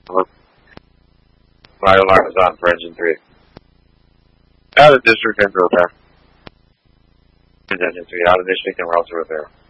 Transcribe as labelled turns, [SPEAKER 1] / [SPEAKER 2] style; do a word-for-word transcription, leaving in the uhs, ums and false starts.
[SPEAKER 1] Fire alarm is on for engine three. Out of district and repair. Engine three out of district and we're also repair.